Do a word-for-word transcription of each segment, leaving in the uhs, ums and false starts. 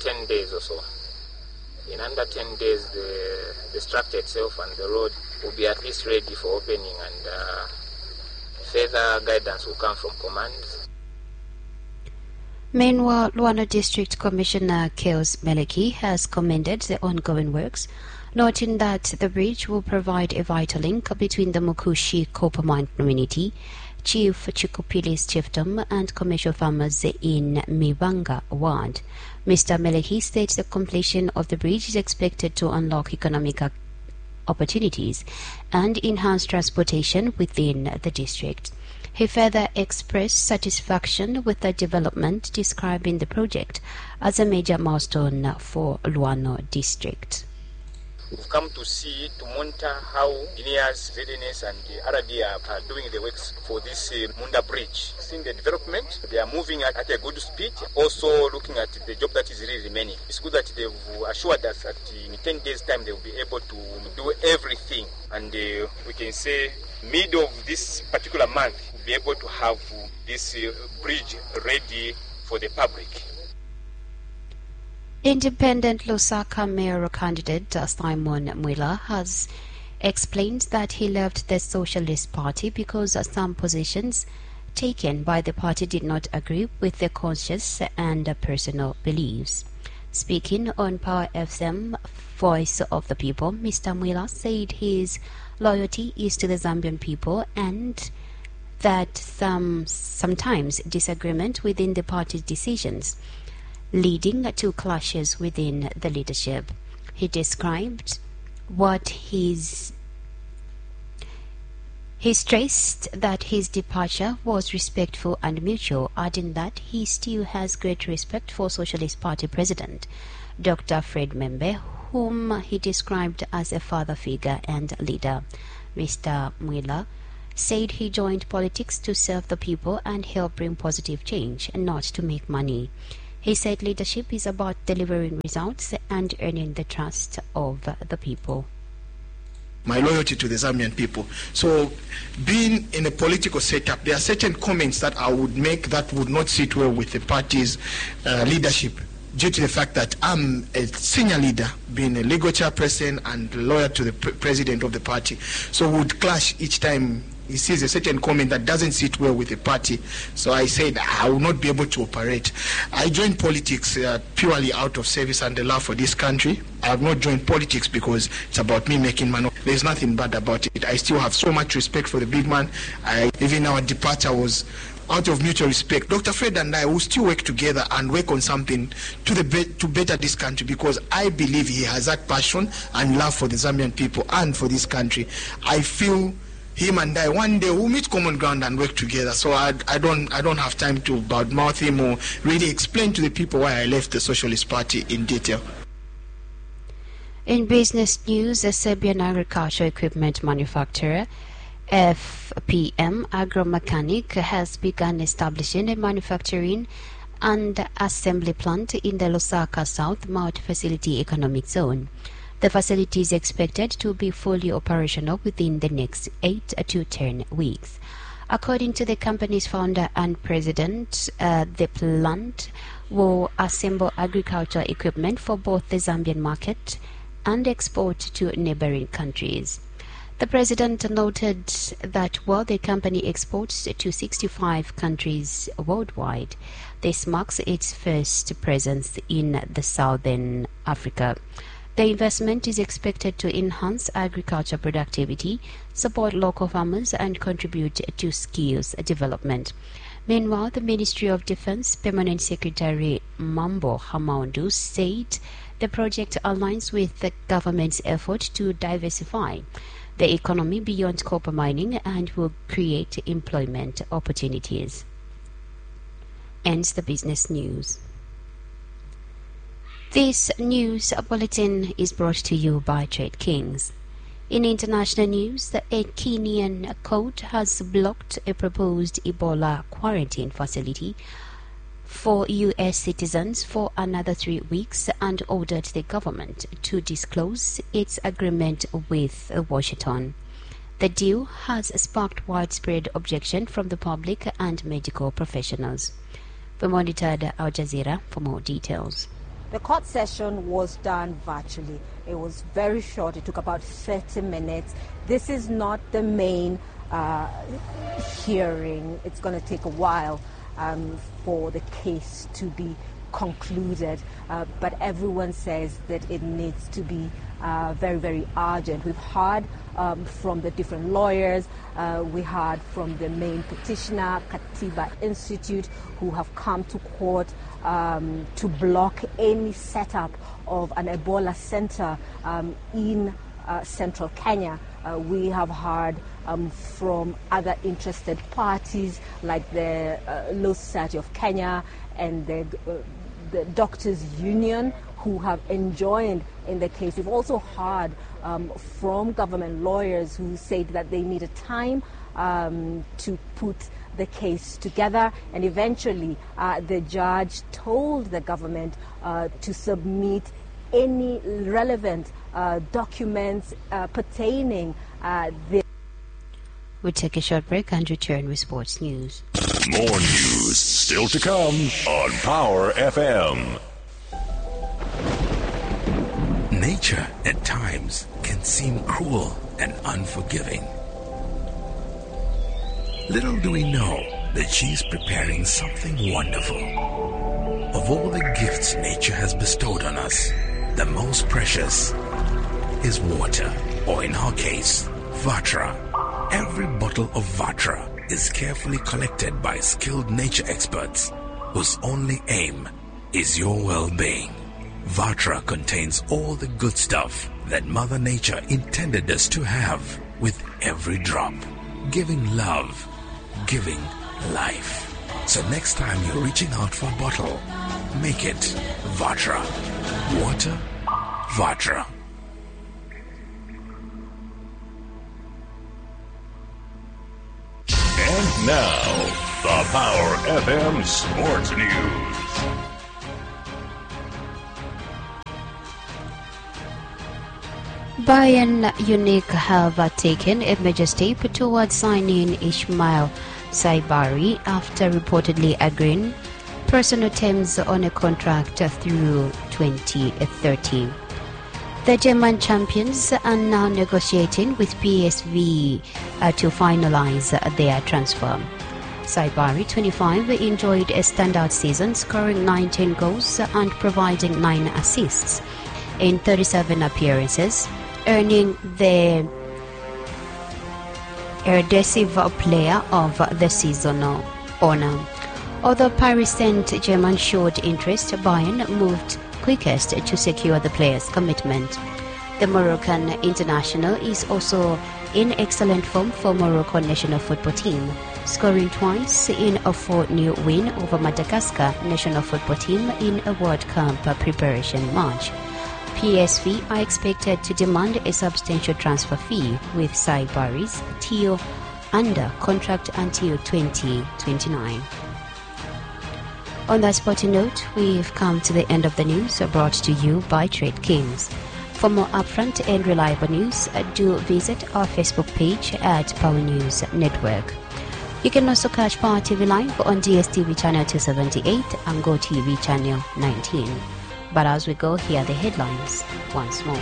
ten days or so. In under ten days, the, the structure itself and the road will be at least ready for opening, and uh, further guidance will come from command. Meanwhile, Luano District Commissioner Chaos Meleki has commended the ongoing works, noting that the bridge will provide a vital link between the Mukushi copper mine community, Chief Chikupilis chiefdom, and commercial farmers in Mibanga ward. Mister Meleki states the completion of the bridge is expected to unlock economic opportunities and enhance transportation within the district. He further expressed satisfaction with the development, describing the project as a major milestone for Luano District. We've come to see, to monitor how engineers, Z N S and the R D are doing the works for this uh, Munda Bridge. Seeing the development, they are moving at, at a good speed, also looking at the job that is really remaining. It's good that they've assured us that in ten days' time they will be able to do everything, and uh, we can say mid of this particular month we'll be able to have this uh, bridge ready for the public. Independent Lusaka mayoral candidate Simon Mwila has explained that he left the Socialist Party because some positions taken by the party did not agree with their conscience and personal beliefs. Speaking on Power F M Voice of the People, Mister Mwila said his loyalty is to the Zambian people and that some sometimes disagreement within the party's decisions leading to clashes within the leadership. He described what his he stressed that his departure was respectful and mutual, adding that he still has great respect for Socialist Party President Doctor Fred Membe, whom he described as a father figure and leader. Mister Mwila said he joined politics to serve the people and help bring positive change, and not to make money. He said leadership is about delivering results and earning the trust of the people. My loyalty to the Zambian people. So, being in a political setup, there are certain comments that I would make that would not sit well with the party's uh, leadership, due to the fact that I'm a senior leader, being a legal chairperson and loyal to the pre president of the party. So, would clash each time he sees a certain comment that doesn't sit well with the party. So I said I will not be able to operate. I joined politics uh, purely out of service and the love for this country. I have not joined politics because it's about me making money. There's nothing bad about it. I still have so much respect for the big man. I, even our departure was out of mutual respect. Doctor Fred and I will still work together and work on something to the be to better this country, because I believe he has that passion and love for the Zambian people and for this country. I feel him and I, one day we'll meet common ground and work together. So I, I don't I don't have time to badmouth him or really explain to the people why I left the Socialist Party in detail. In business news, the Serbian agricultural equipment manufacturer F P M Agromechanic has begun establishing a manufacturing and assembly plant in the Lusaka South multi-facility economic zone. The facility is expected to be fully operational within the next eight to ten weeks. According to the company's founder and president, uh, the plant will assemble agricultural equipment for both the Zambian market and export to neighboring countries. The president noted that while the company exports to sixty-five countries worldwide, this marks its first presence in the Southern Africa. The investment is expected to enhance agriculture productivity, support local farmers, and contribute to skills development. Meanwhile, the Ministry of Defense Permanent Secretary Mambo Hamoundu said the project aligns with the government's effort to diversify the economy beyond copper mining and will create employment opportunities. Ends the business news. This news bulletin is brought to you by Trade Kings. In international news, a Kenyan court has blocked a proposed Ebola quarantine facility for U S citizens for another three weeks and ordered the government to disclose its agreement with Washington. The deal has sparked widespread objection from the public and medical professionals. We monitored Al Jazeera for more details. The court session was done virtually. It was very short. It took about thirty minutes. This is not the main uh, hearing. It's going to take a while um, for the case to be concluded, uh, but everyone says that it needs to be uh, very, very urgent. We've heard um, from the different lawyers, uh, we heard from the main petitioner, Katiba Institute, who have come to court um, to block any setup of an Ebola center um, in uh, central Kenya. Uh, we have heard um, from other interested parties like the uh, Law Society of Kenya and the, uh, the Doctors Union, who have enjoined in the case. We've also heard um, from government lawyers who said that they needed time um, to put the case together, and eventually uh, the judge told the government uh, to submit any relevant uh, documents uh, pertaining uh, the. We'll take a short break and return with sports news. More news still to come on Power F M. Nature at times can seem cruel and unforgiving. Little do we know that she's preparing something wonderful. Of all the gifts nature has bestowed on us, the most precious is water, or in our case, Vatra. Every bottle of Vatra is carefully collected by skilled nature experts whose only aim is your well-being. Vatra contains all the good stuff that Mother Nature intended us to have with every drop, giving love, giving life. So next time you're reaching out for a bottle, make it Vatra. Water, Vatra. And now, the Power F M Sports News. Bayern Munich have taken a major step towards signing Ismail Saibari after reportedly agreeing personal terms on a contract through twenty thirty. The German champions are now negotiating with P S V uh, to finalize their transfer. Saibari, twenty-five, enjoyed a standout season, scoring nineteen goals and providing nine assists in thirty-seven appearances, earning the Eredivisie Player of the Season honor. Although Paris Saint-Germain showed interest, Bayern moved quickest to secure the player's commitment. The Moroccan international is also in excellent form for Morocco national football team, scoring twice in a four nil win over Madagascar national football team in a World Cup preparation match. P S V are expected to demand a substantial transfer fee, with Saibari's deal under contract until twenty twenty-nine. On that sporting note, we've come to the end of the news brought to you by Trade Kings. For more upfront and reliable news, do visit our Facebook page at Power News Network. You can also catch Power T V Live on D S T V channel two seventy-eight and Go T V channel nineteen. But as we go, here are the headlines once more.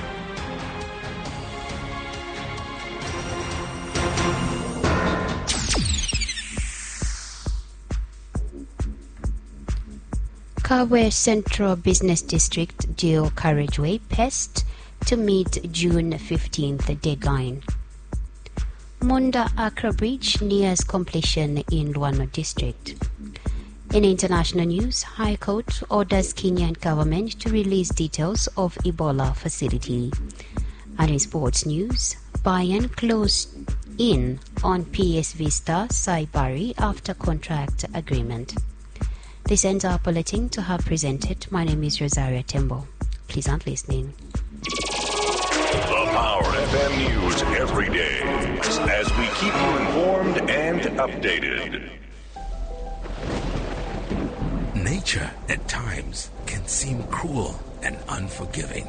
Kawe Central Business District dual carriageway pest to meet June fifteenth deadline. Munda Accra Bridge nears completion in Luano District. In international news, High Court orders Kenyan government to release details of Ebola facility. And in sports news, Bayern closed in on P S V star Saibari after contract agreement. This ends our bulletin to have presented. My name is Rosaria Tembo. Please aren't listening. The Power F M News every day as we keep you informed and updated. Nature at times can seem cruel and unforgiving.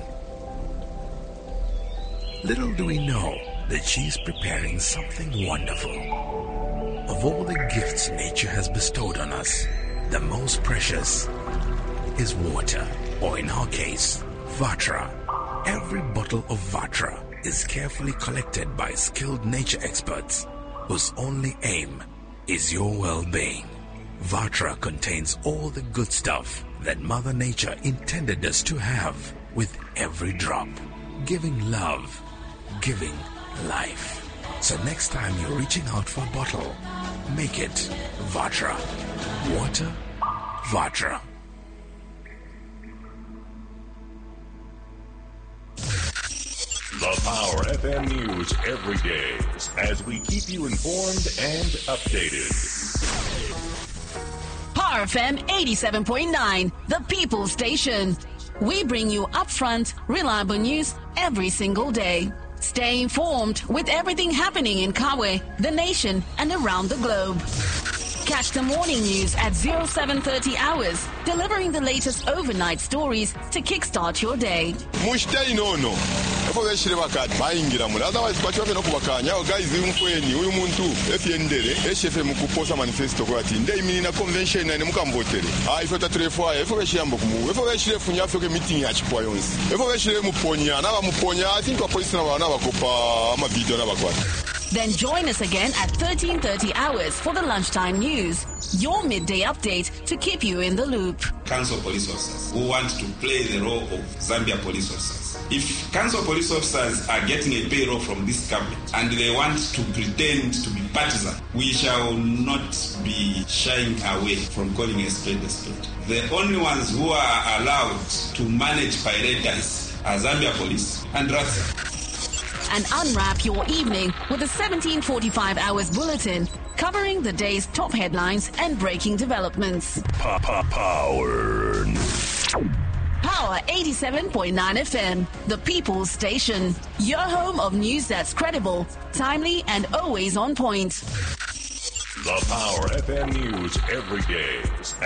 Little do we know that she's preparing something wonderful. Of all the gifts nature has bestowed on us, the most precious is water, or in our case, Vatra. Every bottle of Vatra is carefully collected by skilled nature experts whose only aim is your well-being. Vatra contains all the good stuff that Mother Nature intended us to have with every drop, giving love, giving life. So next time you're reaching out for a bottle, make it Vatra. Water, Vatra. The Power F M News every day as we keep you informed and updated. Power F M eighty-seven point nine, the People's Station. We bring you upfront, reliable news every single day. Stay informed with everything happening in Kawe, the nation, and around the globe. Catch the morning news at oh seven thirty hours, delivering the latest overnight stories to kickstart your day. Mushtai no no. Efo beshire bakati bayingira mula otherwise kwachiwa no kubakanya guys mfweni uyu muntu efyendere eshefe mukuposa manifesto kwa ati ndei mini na convention na mukamvotere. Ah ifo tatrefwa efo beshiyambo kumu. Efo beshire funya fyo ke meeting ya chipwa yonsi. Efo beshire muponya na bamuponya I think wa police na bana bakopa ama video na bakwata. Then join us again at thirteen thirty hours for the lunchtime news, your midday update to keep you in the loop. Council police officers who want to play the role of Zambia police officers. If council police officers are getting a payroll from this government and they want to pretend to be partisan, we shall not be shying away from calling a spade a spade. The only ones who are allowed to manage pirates are Zambia police and Rasa. And unwrap your evening with a seventeen forty-five hours bulletin covering the day's top headlines and breaking developments. Power. Power eighty-seven point nine F M, the People's Station. Your home of news that's credible, timely, and always on point. The Power F M News every day